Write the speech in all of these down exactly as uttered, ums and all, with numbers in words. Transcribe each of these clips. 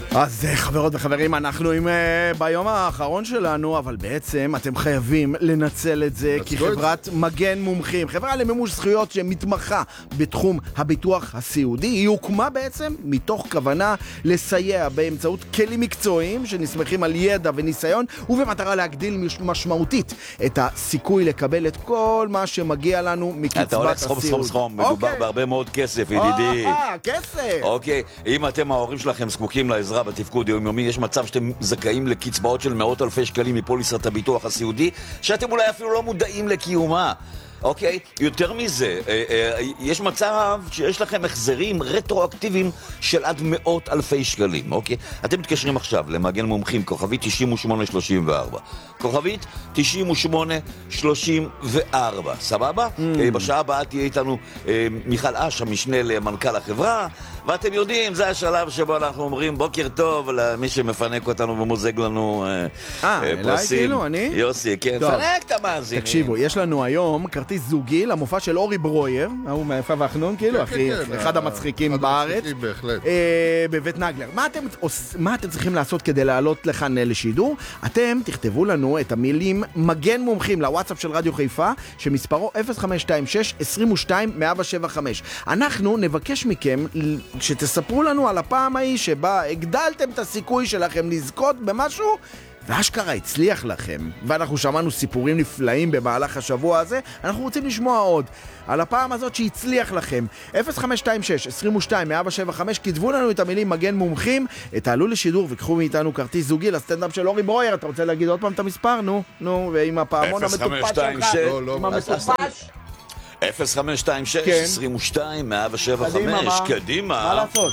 אז חברות וחברים, אנחנו עם uh, ביום האחרון שלנו, אבל בעצם אתם חייבים לנצל את זה כי חברת מגן מומחים, חברה למימוש זכויות שמתמחה בתחום הביטוח הסיעודי, היא הוקמה בעצם מתוך כוונה לסייע באמצעות כלים מקצועיים שנסמכים על ידע וניסיון, ובמטרה להגדיל משמעותית את הסיכוי לקבל את כל מה שמגיע לנו מקצבת הסיעוד. אתה הולך סכום סכום סכום, מדובר בהרבה מאוד כסף, ידידי. אה, כסף! אוקיי, אם אתם ההורים שלכם זקוקים לעזרה בתפקוד יומיומי, יש מצב שאתם זכאים לקצבאות של מאות אלפי שקלים מפוליסת הביטוח הסיעודי, שאתם אולי אפילו לא מודעים לקיומה. אוקיי, יותר מזה, יש מצב שיש לכם החזרים רטרואקטיביים של עד מאות אלפי שקלים, אוקיי? אתם מתקשרים עכשיו למגן מומחים, כוכבית תשעים ושמונה שלושים וארבע. כוכבית תשעים ושמונה שלושים וארבע, סבבה? בשעה הבאה תהיה איתנו מיכל אש, המשנה למנכ"ל החברה, ואתם יודעים, זה השלב שבו אנחנו אומרים בוקר טוב למי שמפנק אותנו ומוזג לנו אה, אליי כאילו, אני? יוסי, כן, פנק את המאזינים. תקשיבו, יש לנו היום כרטיס זוגי למופע של אורי ברויר, הוא מהיפה והחנון, כאילו, אחי, אחד המצחיקים בארץ, בבית נגלר. מה אתם צריכים לעשות כדי לעלות לכאן לשידור? אתם תכתבו לנו את המילים מגן מומחים לוואטסאפ של רדיו חיפה, שמספרו אפס חמש שתיים שש עשרים ושתיים מאה שבעים וחמש. אנחנו נבקש מכם שתספרו לנו על הפעם ההיא שבה הגדלתם את הסיכוי שלכם לזכות במשהו, ואשכרה הצליח לכם, ואנחנו שמענו סיפורים נפלאים במהלך השבוע הזה. אנחנו רוצים לשמוע עוד על הפעם הזאת שהצליח לכם. אפס חמש שתיים שש עשרים ושתיים מאה שבעים וחמש, כתבו לנו את המילים מגן מומחים, תעלו לשידור וקחו מאיתנו כרטיס זוגי לסטנדאפ של אורי ברויר. אתה רוצה להגיד עוד פעם את המספר? נו, נו, ועם הפעמון המטופש שלך, עם המטופש. אפס חמש שתיים שש עשרים ושתיים מאה שבעים וחמש, קדימה. מה לעשות?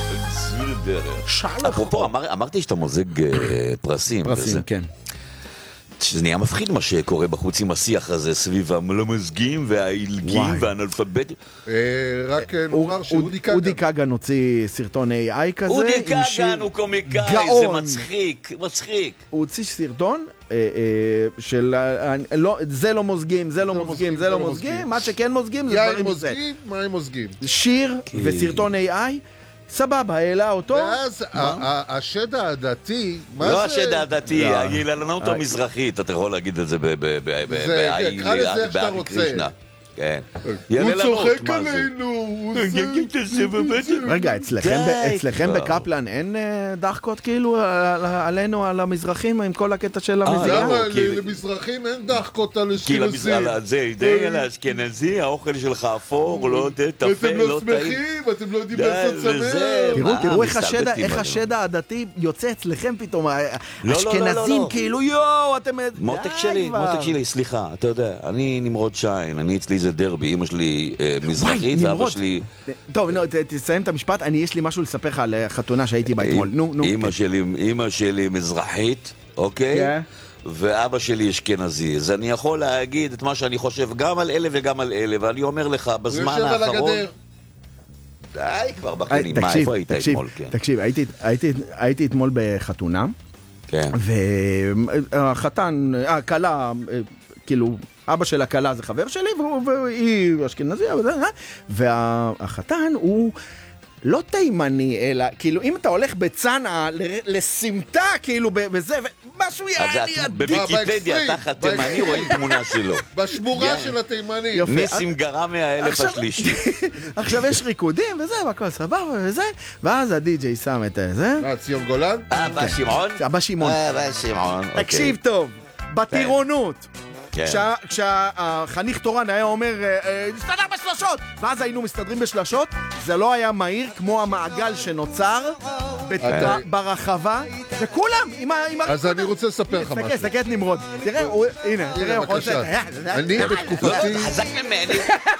אפרופו, אמרתי שאתה מוזג פרסים. פרסים, כן. שזה נהיה מפחיד מה שקורה בחוץ עם השיח הזה סביב המלמזגים והאילגים והאנלפביתים. רק נאמר שאודי קאגן אודי קאגן הוציא סרטון איי איי כזה. אודי קאגן הוא קומיקאי, זה מצחיק, מצחיק. הוא הוציא סרטון של זה לא מוזגים, זה לא מוזגים, זה לא מוזגים, מה שכן מוזגים זה דברים מזה. יין מוזגים, מה הם מוזגים? שיר וסרטון איי איי, סבבה, העלה אותו. ואז השד העדתי, לא השד העדתי, הילנות המזרחית, אתה יכול להגיד את זה בארי קרישנה. הוא צוחק עלינו. רגע, אצלכם בקפלן אין דחקות כאילו עלינו, על המזרחים, עם כל הקטע של המזרחים? למה למזרחים אין דחקות על אשכנזים? זה די על האשכנזי, האוכל שלך אפור, לא תפה, אתם לא שמחים, אתם לא יודעים לעשות שמח. תראו איך השד העדתי יוצא אצלכם פתאום, האשכנזים כאילו יואו, אתם... מותק שלי, מותק שלי, סליחה, אתה יודע, אני נמרוד שיין, אני אצלי זה דרבי, אמא שלי מזרחית, ואבא שלי... טוב, תסיים את המשפט, אני יש לי משהו לספר לך על חתונה שהייתי בה אתמול. אמא שלי מזרחית, אוקיי? ואבא שלי אשכנזי. אז אני יכול להגיד את מה שאני חושב גם על אלה וגם על אלה, ואני אומר לך, בזמן האחרון... די כבר בכנים, מה, איפה היית אתמול? תקשיב, הייתי אתמול בחתונה, והחתן, הקלה, כאילו... אבא של הקלה זה חבר שלי, והיא אשכנזי, והחתן הוא לא תימני, אלא, כאילו, אם אתה הולך בצנעה לסמטה, כאילו, בזה, ומשהו יעני עדיף. בוויקיפדיה, תחת תימני, רואים תמונה שלו. בשמורה של התימני. ניסים גרם מהאלף השלישי. עכשיו יש ריקודים, וזה, והכל סבבה, וזה, ואז הדי-ג'יי שם את זה. אה, ציון גולן? אבא שמעון? אבא שמעון. אבא שמעון. תקשיב טוב, בטירונות. כשהחניך תורן היה אומר נסתדר בשלשות, ואז היינו מסתדרים בשלשות, זה לא היה מהיר כמו המעגל שנוצר ברחבה, וכולם אז אני רוצה לספר לך משהו. תסתכל את נמרוד, תראה, הנה, תראה, הוא חוזר. אני בתקופתי חזק ממני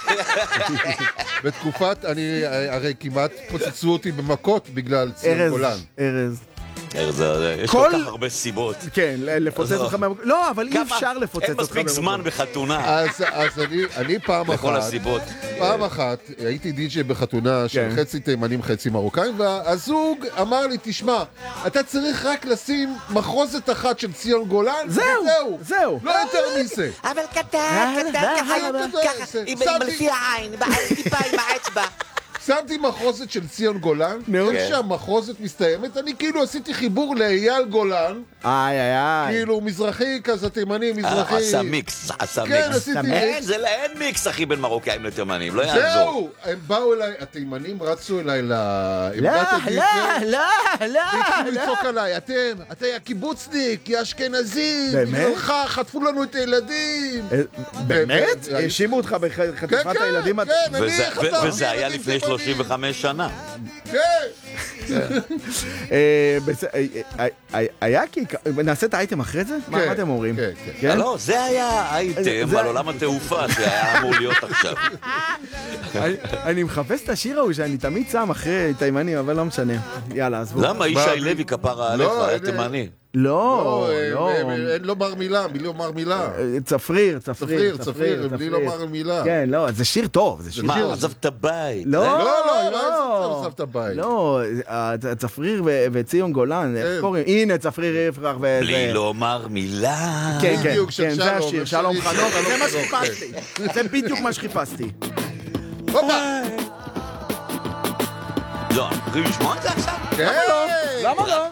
בתקופת, אני הרי כמעט פוצצו אותי במכות בגלל ציון גולן. ארז יש כל כך הרבה סיבות. כן, לפוצץ אותך במכות. לא, אבל אי אפשר לפוצץ אותך במכות. אין מספיק זמן בחתונה. אז אני פעם אחת, בכל הסיבות. פעם אחת, הייתי די-ג'יי בחתונה של חצי תימנים חצי מרוקאים, והזוג אמר לי, תשמע, אתה צריך רק לשים מחרוזת אחת של ציון גולן, זהו, זהו. לא יותר מזה. אבל קטן, קטן, ככה, לפי העין, טיפה עם האצבע. שמתי מחוזת של ציון גולן, איך שהמחוזת מסתיימת, אני כאילו עשיתי חיבור לאייל גולן. איי, איי, איי. כאילו מזרחי כזה, תימני, מזרחי. עשה מיקס, עשה כן, מיקס. עשיתי... אין מיקס, אחי, בין מרוקאים לתימנים, לא יעזור. זהו, הם באו אליי, התימנים רצו אליי ל... לא, לא, לא, לא. התחילו לצעוק עליי, אתם, אתה הקיבוצניק, יא אשכנזי, באמת? בגללך, חטפו לנו את הילדים. באמת? האשימו אותך בחטיפת הילדים? כן, כן, אני חטפתי. וזה היה לפני שלושים וחמש שנה. כן. היה כי... נעשה את האייטם אחרי זה? מה אתם אומרים? כן, כן. לא, זה היה האייטם על עולם התעופה שהיה אמור להיות עכשיו. אני מחפש את השיר ההוא שאני תמיד שם אחרי תימנים, אבל לא משנה. יאללה, עזבו. למה? ישי לוי כפרה עליך, היה תימני. לא, לא. אין לו מר מילה, בלי לומר מילה. צפריר, צפריר. צפריר, צפריר, בלי לומר מילה. כן, לא, זה שיר טוב, זה שיר מה, טוב. עזב את הבית? לא, לא, לא. לא, עזב את הבית. לא, צפריר וציון גולן, איך קוראים? הנה, צפריר יפרח וזה. בלי לומר מילה. כן, כן, בדיוק, של כן, זה שלום, השיר, של שלום שלום, חנוך, שלום זה מה חנוך, שחיפשתי. זה בדיוק מה שחיפשתי. הופה! לא, אנחנו יכולים לשמוע את זה עכשיו? כן! למה לא?